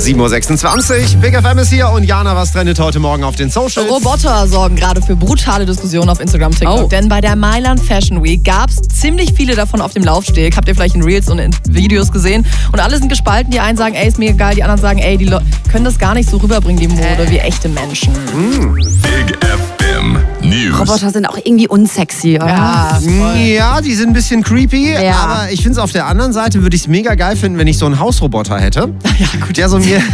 7.26 Uhr. Big FM ist hier und Jana, was trendet heute Morgen auf den Socials? Roboter sorgen gerade für brutale Diskussionen auf Instagram, TikTok. Denn bei der Mailand Fashion Week gab es ziemlich viele davon auf dem Laufsteg. Habt ihr vielleicht in Reels und in Videos gesehen. Und alle sind gespalten. Die einen sagen, ey, ist mega geil. Die anderen sagen, ey, die können das gar nicht so rüberbringen, die Mode, wie echte Menschen. Big FM News. Roboter sind auch irgendwie unsexy, oder? Ja, voll. Ja, die sind ein bisschen creepy, Ja. aber ich finde es auf der anderen Seite, würde ich es mega geil finden, wenn ich so einen Hausroboter hätte. Ja, gut. Der so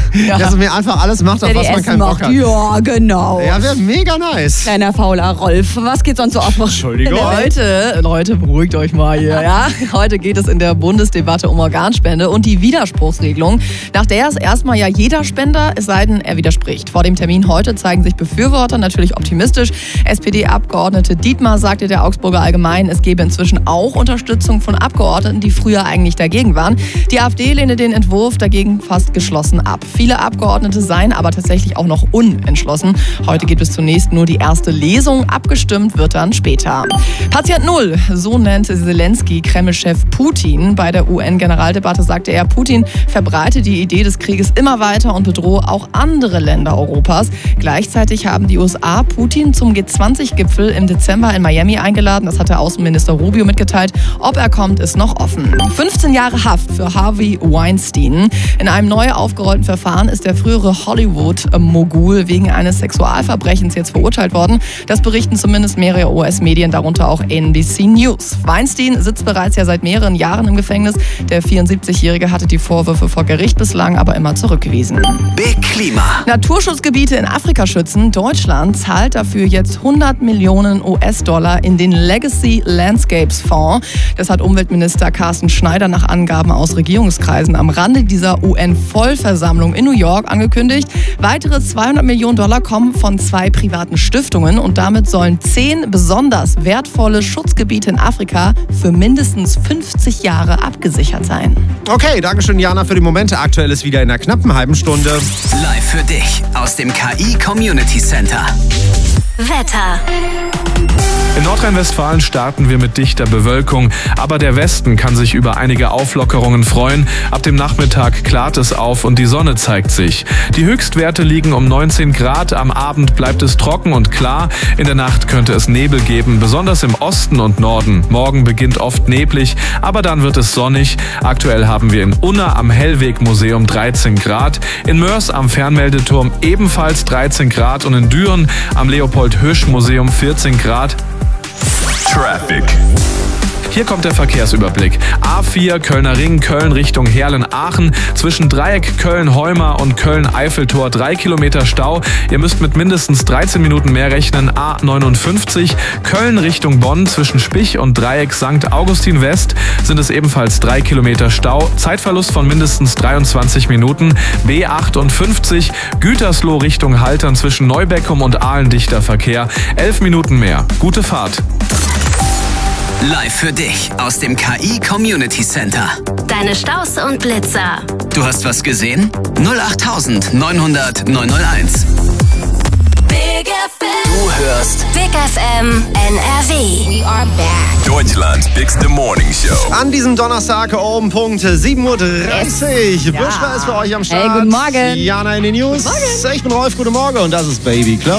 mir einfach alles macht, auf Der was die man Essen keinen Bock macht. hat. Ja, genau. Ja, wäre mega nice. Kleiner fauler Rolf. Was geht sonst so ab? Entschuldigung. Leute, beruhigt euch mal hier. Ja? Heute geht es in der Bundesdebatte um Organspende und die Widerspruchsregelung, nach der es erstmal ja jeder Spender, es sei denn, er widerspricht. Vor dem Termin heute zeigen sich Befürworter natürlich optimistisch. SPD-Abgeordnete Dietmar sagte der Augsburger Allgemeinen, es gebe inzwischen auch Unterstützung von Abgeordneten, die früher eigentlich dagegen waren. Die AfD lehne den Entwurf dagegen fast geschlossen ab. Viele Abgeordnete seien aber tatsächlich auch noch unentschlossen. Heute gibt es zunächst nur die erste Lesung. Abgestimmt wird dann später. Patient Null, so nennt Zelensky Kreml-Chef Putin. Bei der UN-Generaldebatte sagte er, Putin verbreite die Idee des Krieges immer weiter und bedrohe auch andere Länder Europas. Gleichzeitig haben die USA Putin zum G20-Gipfel im Dezember in Miami eingeladen. Das hat der Außenminister Rubio mitgeteilt. Ob er kommt, ist noch offen. 15 Jahre Haft für Harvey Weinstein. In einem neu aufgerollten Verfahren ist der frühere Hollywood-Mogul wegen eines Sexualverbrechens jetzt verurteilt worden. Das berichten zumindest mehrere US-Medien, darunter auch NBC News. Weinstein sitzt bereits ja seit mehreren Jahren im Gefängnis. Der 74-Jährige hatte die Vorwürfe vor Gericht bislang aber immer zurückgewiesen. Big Klima. Naturschutzgebiete in Afrika schützen. Deutschland zahlt dafür jetzt 100 Millionen US-Dollar in den Legacy Landscapes Fonds. Das hat Umweltminister Carsten Schneider nach Angaben aus Regierungskreisen am Rande dieser UN-Vollversammlung in New York angekündigt. Weitere 200 Millionen Dollar kommen von 2 privaten Stiftungen und damit sollen 10 besonders wertvolle Schutzgebiete in Afrika für mindestens 50 Jahre abgesichert sein. Okay, danke schön, Jana, für die Momente. Aktuell ist wieder in einer knappen halben Stunde. Live für dich aus dem KI Community Center. Wetter. In Nordrhein-Westfalen starten wir mit dichter Bewölkung, aber der Westen kann sich über einige Auflockerungen freuen. Ab dem Nachmittag klart es auf und die Sonne zeigt sich. Die Höchstwerte liegen um 19 Grad, am Abend bleibt es trocken und klar. In der Nacht könnte es Nebel geben, besonders im Osten und Norden. Morgen beginnt oft neblig, aber dann wird es sonnig. Aktuell haben wir in Unna am Hellweg-Museum 13 Grad, in Mörs am Fernmeldeturm ebenfalls 13 Grad und in Düren am Leopold-Hirsch-Museum 14 Grad. Traffic. Hier kommt der Verkehrsüberblick. A4 Kölner Ring, Köln Richtung Heerlen-Aachen. Zwischen Dreieck Köln-Heuma und Köln-Eiffeltor 3 Kilometer Stau. Ihr müsst mit mindestens 13 Minuten mehr rechnen. A59 Köln Richtung Bonn. Zwischen Spich und Dreieck St. Augustin West sind es ebenfalls 3 Kilometer Stau. Zeitverlust von mindestens 23 Minuten. B58 Gütersloh Richtung Haltern zwischen Neubeckum und Aalen dichter Verkehr. 11 Minuten mehr. Gute Fahrt. Live für dich aus dem KI Community Center. Deine Staus und Blitzer. Du hast was gesehen? 08900 901. Big FM. Du hörst Big FM NRW. We are back. Deutschlands bigste Morning Show. An diesem Donnerstag um Punkt 7.30 Uhr. Buschra ist für euch am Start. Hey, guten Morgen. Jana in den News. Ich bin Rolf, guten Morgen und das ist Baby Club.